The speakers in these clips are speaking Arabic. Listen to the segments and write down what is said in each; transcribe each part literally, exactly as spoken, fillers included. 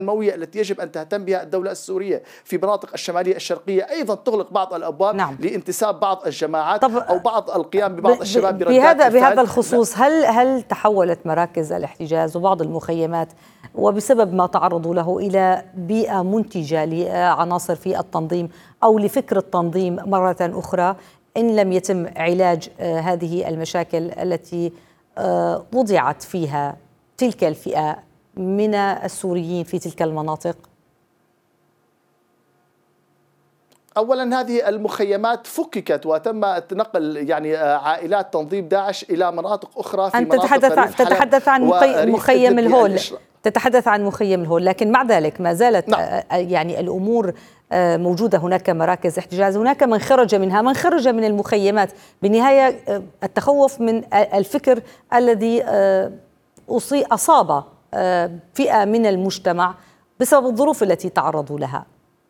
التنموية التي يجب أن تهتم بها الدولة السورية في مناطق الشمالية الشرقية، أيضا تغلق بعض الأبواب نعم. لانتساب بعض الجماعات طب أو بعض القيام ببعض الشباب بردات بهذا الفعل. بهذا الخصوص هل هل تحولت مراكز الاحتجاز وبعض المخيمات وبسبب ما تعرضوا له إلى بيئة منتجة لعناصر في التنظيم أو لفكر التنظيم مرة أخرى إن لم يتم علاج هذه المشاكل التي وضعت فيها تلك الفئة من السوريين في تلك المناطق؟ أولا هذه المخيمات فككت وتم نقل يعني عائلات تنظيم داعش إلى مناطق أخرى في أنت مناطق تتحدث عن تتحدث عن مخيم الهول تتحدث عن مخيم الهول لكن مع ذلك ما زالت نعم. يعني الأمور موجودة، هناك مراكز احتجاز، هناك من خرج منها، من خرج من المخيمات. بالنهاية التخوف من الفكر الذي أصاب فئة من المجتمع بسبب الظروف التي تعرضوا لها.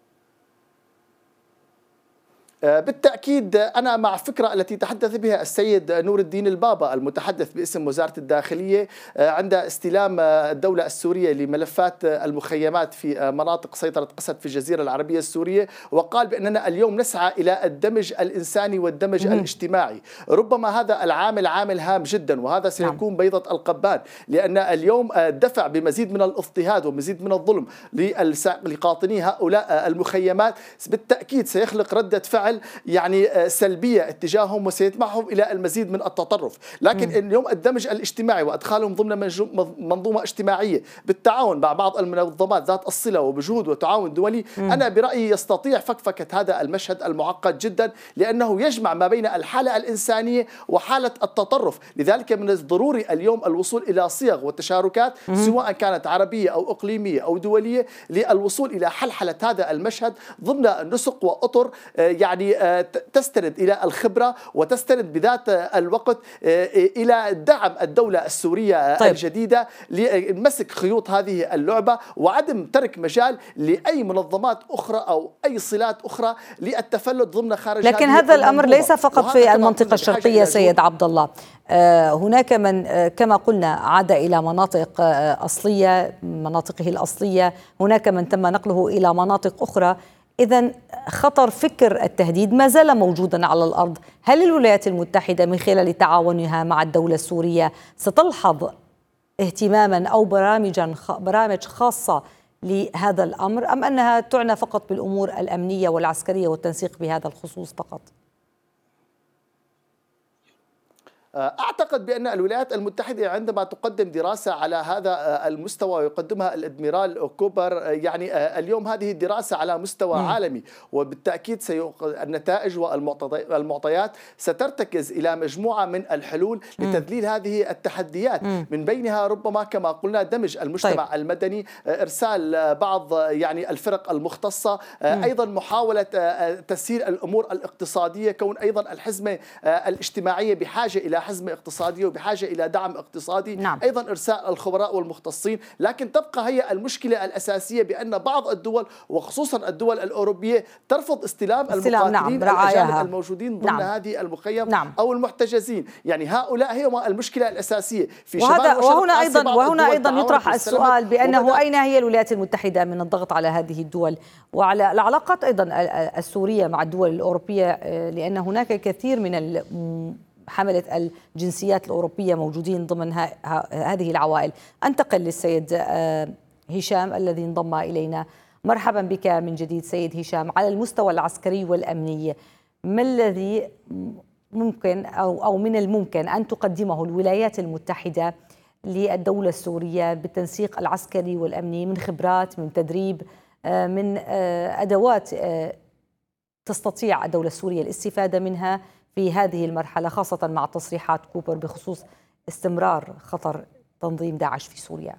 بالتأكيد أنا مع فكرة التي تحدث بها السيد نور الدين البابا المتحدث باسم وزارة الداخلية عند استلام الدولة السورية لملفات المخيمات في مناطق سيطرة أسد في الجزيرة العربية السورية، وقال بأننا اليوم نسعى إلى الدمج الإنساني والدمج م- الاجتماعي. ربما هذا العامل عامل هام جدا، وهذا سيكون بيضة القبان، لأن اليوم الدفع بمزيد من الاضطهاد ومزيد من الظلم لقاطني هؤلاء المخيمات بالتأكيد سيخلق ردة فعل يعني سلبية اتجاههم وسيدفعهم إلى المزيد من التطرف. لكن م. اليوم الدمج الاجتماعي وأدخالهم ضمن منظومة اجتماعية بالتعاون مع بعض المنظمات ذات الصلة وبجهود وتعاون دولي م. أنا برأيي يستطيع فكفكة هذا المشهد المعقد جدا، لأنه يجمع ما بين الحالة الإنسانية وحالة التطرف. لذلك من الضروري اليوم الوصول إلى صيغ وتشاركات م. سواء كانت عربية أو إقليمية أو دولية للوصول إلى حلحلة هذا المشهد ضمن نسق وأطر يعني تستند إلى الخبرة وتستند بذات الوقت إلى دعم الدولة السورية طيب. الجديدة لمسك خيوط هذه اللعبة وعدم ترك مجال لأي منظمات أخرى أو أي صلات أخرى للتفلت ضمن خارج. لكن هذا الأمر ليس فقط في المنطقة الشرقية سيد عبد الله، هناك من كما قلنا عاد إلى مناطق أصلية مناطقه الأصلية، هناك من تم نقله إلى مناطق أخرى. إذن خطر فكر التهديد ما زال موجودا على الأرض. هل الولايات المتحدة من خلال تعاونها مع الدولة السورية ستلحظ اهتماما أو برامجا برامج خاصة لهذا الأمر، أم أنها تعنى فقط بالأمور الأمنية والعسكرية والتنسيق بهذا الخصوص فقط؟ أعتقد بأن الولايات المتحدة عندما تقدم دراسة على هذا المستوى ويقدمها الأدميرال كوبر يعني اليوم هذه الدراسة على مستوى م. عالمي، وبالتأكيد النتائج والمعطيات سترتكز إلى مجموعة من الحلول م. لتذليل هذه التحديات م. من بينها ربما كما قلنا دمج المجتمع طيب. المدني، إرسال بعض يعني الفرق المختصة، م. أيضا محاولة تسهيل الأمور الاقتصادية، كون أيضا الحزمة الاجتماعية بحاجة إلى حزمة اقتصادية وبحاجة إلى دعم اقتصادي، نعم. أيضا إرسال الخبراء والمختصين. لكن تبقى هي المشكلة الأساسية بأن بعض الدول وخصوصا الدول الأوروبية ترفض استلام, استلام المقاتلين نعم. الأجانب الموجودين ضمن نعم. هذه المخيم نعم. أو المحتجزين. يعني هؤلاء هي المشكلة الأساسية في وهذا وهنا أيضا وهنا أيضا يطرح السؤال بأنه أين هي الولايات المتحدة من الضغط على هذه الدول وعلى العلاقات أيضا السورية مع الدول الأوروبية، لأن هناك كثير من حملة الجنسيات الأوروبية موجودين ضمن هذه العوائل. أنتقل للسيد هشام الذي انضم إلينا. مرحبا بك من جديد سيد هشام. على المستوى العسكري والأمني ما الذي ممكن أو أو من الممكن أن تقدمه الولايات المتحدة للدولة السورية بالتنسيق العسكري والأمني من خبرات، من تدريب، من أدوات تستطيع الدولة السورية الاستفادة منها في هذه المرحلة، خاصة مع تصريحات كوبر بخصوص استمرار خطر تنظيم داعش في سوريا؟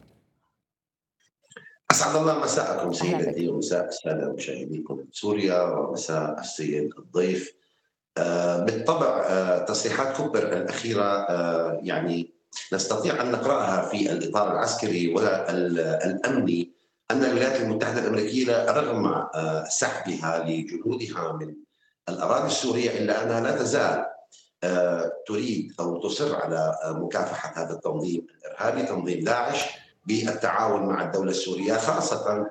أسعد الله مساءكم سيدتي ومساء السادة مشاهديكم سوريا ومساء السيد الضيف. آه بالطبع آه تصريحات كوبر الأخيرة آه يعني نستطيع أن نقرأها في الإطار العسكري والأمني أن الولايات المتحدة الأمريكية رغم آه سحبها لجنودها من الأراضي السورية إلا أنها لا تزال تريد أو تصر على مكافحة هذا التنظيم الإرهابي تنظيم داعش بالتعاون مع الدولة السورية، خاصة